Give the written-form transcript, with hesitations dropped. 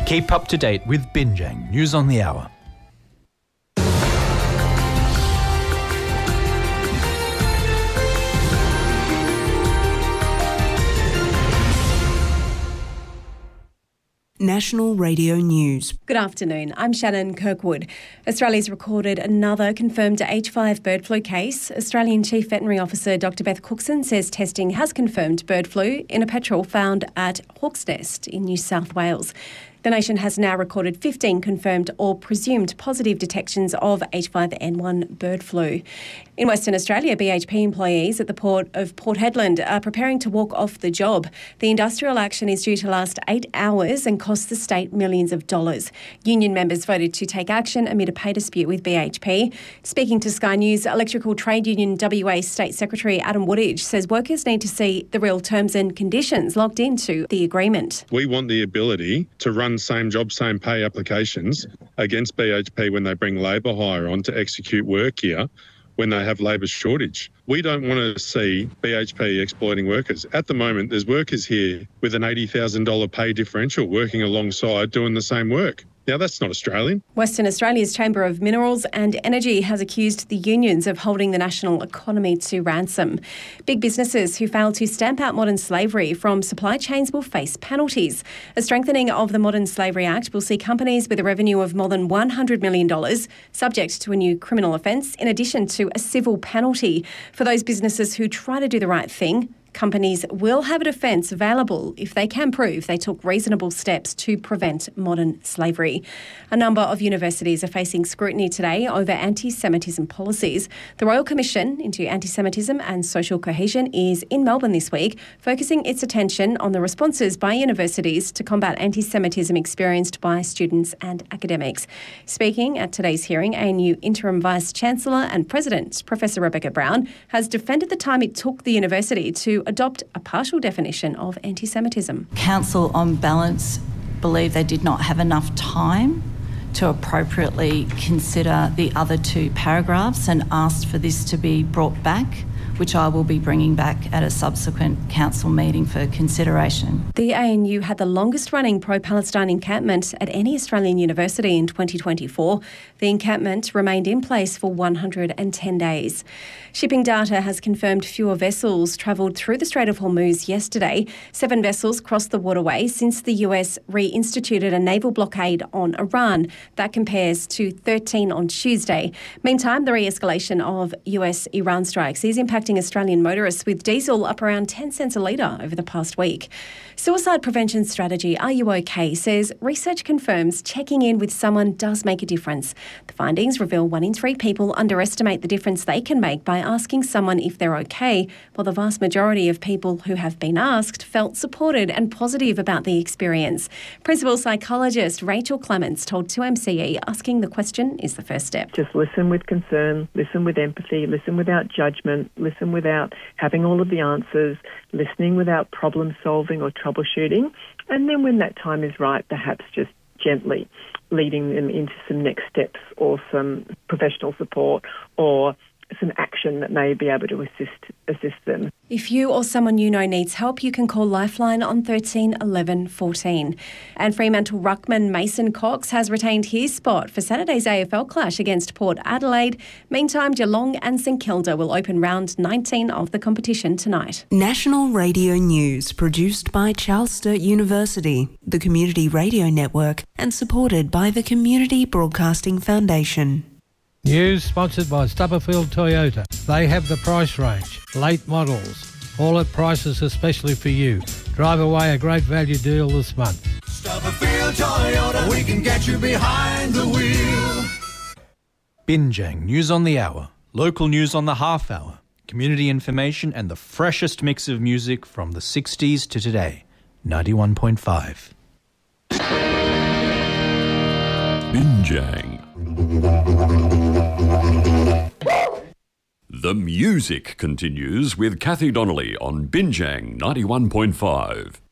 Keep up to date with Binjang News on the Hour. National Radio News. Good afternoon, I'm Shannon Kirkwood. Australia's recorded another confirmed H5 bird flu case. Australian Chief Veterinary Officer Dr Beth Cookson says testing has confirmed bird flu in a petrel found at Hawk's Nest in New South Wales. The nation has now recorded 15 confirmed or presumed positive detections of H5N1 bird flu. In Western Australia, BHP employees at the port of Port Hedland are preparing to walk off the job. The industrial action is due to last 8 hours and cost the state millions of dollars. Union members voted to take action amid a pay dispute with BHP. Speaking to Sky News, Electrical Trade Union WA State Secretary Adam Woodage says workers need to see the real terms and conditions locked into the agreement. We want the ability to run same job, same pay applications against BHP when they bring labour hire on to execute work here when they have labour shortage. We don't want to see BHP exploiting workers. At the moment, there's workers here with an $80,000 pay differential working alongside doing the same work. Now, that's not Australian. Western Australia's Chamber of Minerals and Energy has accused the unions of holding the national economy to ransom. Big businesses who fail to stamp out modern slavery from supply chains will face penalties. A strengthening of the Modern Slavery Act will see companies with a revenue of more than $100 million subject to a new criminal offence, in addition to a civil penalty. For those businesses who try to do the right thing, companies will have a defence available if they can prove they took reasonable steps to prevent modern slavery. A number of universities are facing scrutiny today over anti-Semitism policies. The Royal Commission into Anti-Semitism and Social Cohesion is in Melbourne this week, focusing its attention on the responses by universities to combat anti-Semitism experienced by students and academics. Speaking at today's hearing, ANU Interim Vice-Chancellor and President, Professor Rebecca Brown, has defended the time it took the university to adopt a partial definition of anti-Semitism. Council, on balance, believe they did not have enough time to appropriately consider the other two paragraphs and asked for this to be brought back, which I will be bringing back at a subsequent council meeting for consideration. The ANU had the longest-running pro-Palestine encampment at any Australian university in 2024. The encampment remained in place for 110 days. Shipping data has confirmed fewer vessels travelled through the Strait of Hormuz yesterday. 7 vessels crossed the waterway since the US reinstituted a naval blockade on Iran. That compares to 13 on Tuesday. Meantime, the re-escalation of US-Iran strikes is impacting Australian motorists, with diesel up around 10 cents a litre over the past week. Suicide prevention strategy Are You OK? Says research confirms checking in with someone does make a difference. The findings reveal 1 in 3 people underestimate the difference they can make by asking someone if they're OK, while the vast majority of people who have been asked felt supported and positive about the experience. Principal psychologist Rachel Clements told 2MCE asking the question is the first step. Just listen with concern, listen with empathy, listen without judgment, listen without having all of the answers, listening without problem solving or troubleshooting, and then when that time is right, perhaps just gently leading them into some next steps or some professional support or some action that may be able to assist them. If you or someone you know needs help, you can call Lifeline on 13 11 14. And Fremantle ruckman Mason Cox has retained his spot for Saturday's AFL clash against Port Adelaide. Meantime, Geelong and St Kilda will open round 19 of the competition tonight. National Radio News, produced by Charles Sturt University, the Community Radio Network, and supported by the Community Broadcasting Foundation. News sponsored by Stubberfield Toyota. They have the price range, late models, all at prices especially for you. Drive away a great value deal this month. Stubberfield Toyota, we can get you behind the wheel. Binjang News on the Hour, local news on the half hour, community information and the freshest mix of music from the 60s to today. 91.5. Binjang. The music continues with Kathy Donnelly on Binjang 91.5.